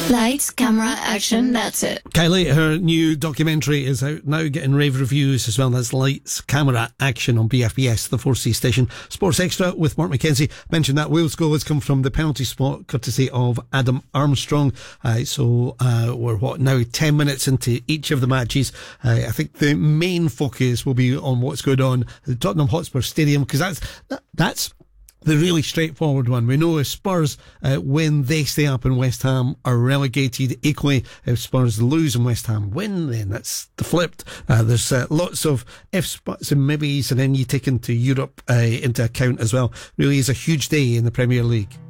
Lights, camera, action, that's it. Kylie, her new documentary is out now, getting rave reviews as well. That's Lights, Camera, Action on BFBS, the 4C station. Sports Extra with Mark McKenzie. Mentioned that Wales goal has come from the penalty spot, courtesy of Adam Armstrong. We're now 10 minutes into each of the matches. I think the main focus will be on what's going on at the Tottenham Hotspur Stadium, because that's the really straightforward one. We know if Spurs win, they stay up and West Ham are relegated. Equally, if Spurs lose and West Ham win, then that's the flipped. There's lots of ifs, buts and maybes, and then you take into Europe into account as well. Really is a huge day in the Premier League.